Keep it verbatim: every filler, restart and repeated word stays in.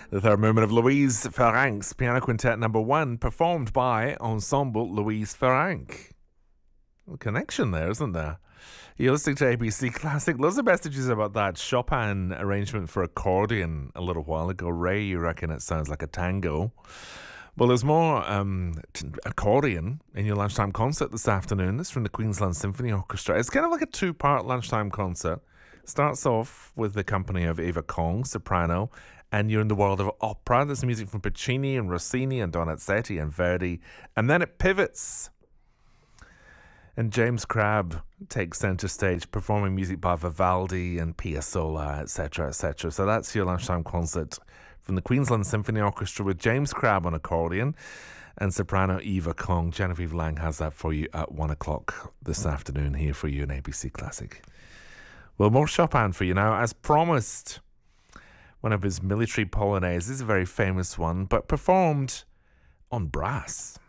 The third movement of Louise Farrenc's Piano Quintet number one, performed by Ensemble Louise Farrenc. A connection there, isn't there? You're listening to A B C Classic. Lots of messages about that Chopin arrangement for accordion a little while ago. Ray, you reckon it sounds like a tango. Well, there's more um, t- accordion in your lunchtime concert this afternoon. This is from the Queensland Symphony Orchestra. It's kind of like a two-part lunchtime concert. Starts off with the company of Eva Kong, soprano, and you're in the world of opera. There's music from Puccini and Rossini and Donizetti and Verdi. And then it pivots. And James Crabb takes centre stage, performing music by Vivaldi and Piazzolla, et cetera, et cetera. So that's your lunchtime concert from the Queensland Symphony Orchestra with James Crabb on accordion and soprano Eva Kong. Genevieve Lang has that for you at one o'clock this afternoon here for you in A B C Classic. Well, more Chopin for you now, as promised. One of his military polonaises, a very famous one, but performed on brass.